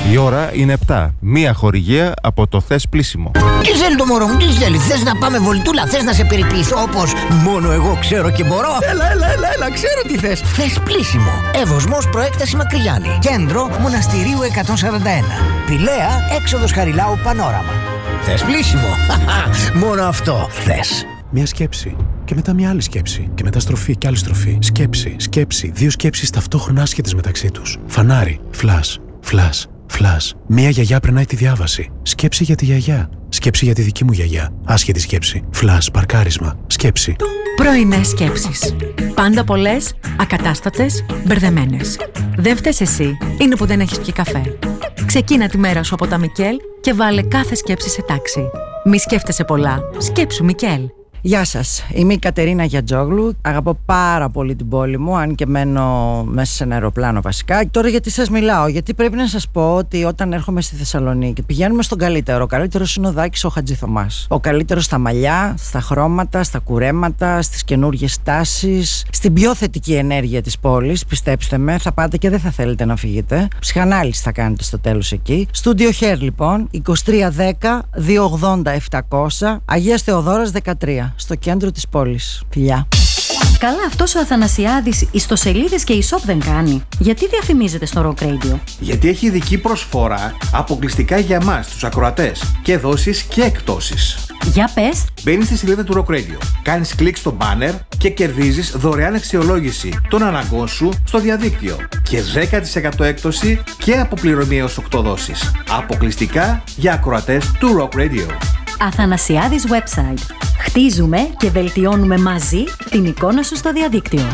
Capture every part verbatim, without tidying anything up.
Η ώρα είναι επτά. Μία χορηγία από το Θες Πλήσιμο. Τι θέλει το μωρό μου, τι θέλει? Θες να πάμε βολτούλα, θες να σε περιποιηθώ όπως μόνο εγώ ξέρω και μπορώ? Έλα, έλα, έλα, έλα, ξέρω τι θες. Θες Πλήσιμο. Εύωσμος προέκταση Μακρυγιάννη. Κέντρο Μοναστηρίου εκατόν σαράντα ένα. Πηλαία, έξοδος Χαριλάου Πανόραμα. Θες Πλήσιμο. Μόνο αυτό θες. Μια σκέψη. Και μετά μια άλλη σκέψη. Και μετά στροφή και άλλη στροφή. Σκέψη, σκέψη. Δύο σκέψεις ταυτόχρονα άσχετες μεταξύ τους. Φανάρι, φλας, φλας, φλας. Μία γιαγιά περνάει τη διάβαση. Σκέψη για τη γιαγιά. Σκέψη για τη δική μου γιαγιά. Άσχετη σκέψη. Φλας, παρκάρισμα. Σκέψη. Πρωινές σκέψεις. Πάντα πολλές, ακατάστατες, μπερδεμένες. Δεν φταίς εσύ, είναι που δεν έχεις πιει καφέ. Ξεκίνα τη μέρα σου από τα Μικέλ και βάλε κάθε σκέψη σε τάξη. Μη σκέφτεσαι πολλά. Σκέψου Μικέλ. Γεια σας, είμαι η Κατερίνα Γιατζόγλου. Αγαπώ πάρα πολύ την πόλη μου, αν και μένω μέσα σε ένα αεροπλάνο βασικά. Τώρα γιατί σας μιλάω? Γιατί πρέπει να σας πω ότι όταν έρχομαι στη Θεσσαλονίκη πηγαίνουμε στον καλύτερο. Ο καλύτερος είναι ο Δάκης ο Χατζηθωμάς. Ο καλύτερος στα μαλλιά, στα χρώματα, στα κουρέματα, στις καινούργιες τάσεις, στην πιο θετική ενέργεια της πόλης. Πιστέψτε με, θα πάτε και δεν θα θέλετε να φύγετε. Ψυχανάλυση θα κάνετε στο τέλος εκεί. Studio Hair λοιπόν, είκοσι τρία δέκα διακόσια ογδόντα επτακόσια, Αγίας Θεοδόρας δεκατρία. Στο κέντρο της πόλης. Φιλιά. Καλά, αυτός ο Αθανασιάδης ιστοσελίδες και e-shop δεν κάνει. Γιατί διαφημίζεται στο Rock Radio? Γιατί έχει ειδική προσφορά αποκλειστικά για μας, τους ακροατές. Και δόσεις και εκπτώσεις. Για πες. Μπαίνεις στη σελίδα του Rock Radio, κάνεις κλικ στο banner και κερδίζεις δωρεάν αξιολόγηση των αναγκών σου στο διαδίκτυο. Και δέκα τοις εκατό έκπτωση και αποπληρωμή έως οκτώ δόσεις. Αποκλειστικά για ακροατές του Rock Radio. Αθανασιάδης website. Χτίζουμε και βελτιώνουμε μαζί την εικόνα σου στο διαδίκτυο.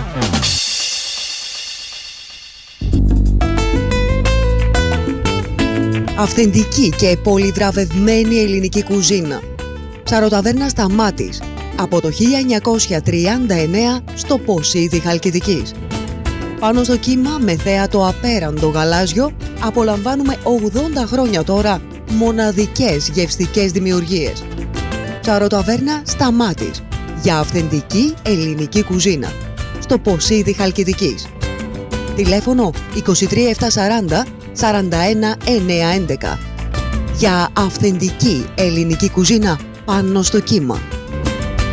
Αυθεντική και πολυβραβευμένη ελληνική κουζίνα. Ψαροταβέρνα Σταμάτης. Από το χίλια εννιακόσια τριάντα εννέα στο Ποσίδι Χαλκιδικής. Πάνω στο κύμα με θέα το απέραντο γαλάζιο απολαμβάνουμε ογδόντα χρόνια τώρα μοναδικές γευστικές δημιουργίες. Ψαροταβέρνα Σταμάτης. Για αυθεντική ελληνική κουζίνα. Στο Ποσίδι Χαλκιδικής. Τηλέφωνο είκοσι τρία επτακόσια σαράντα σαράντα ένα εννιακόσια έντεκα. Για αυθεντική ελληνική κουζίνα πάνω στο κύμα.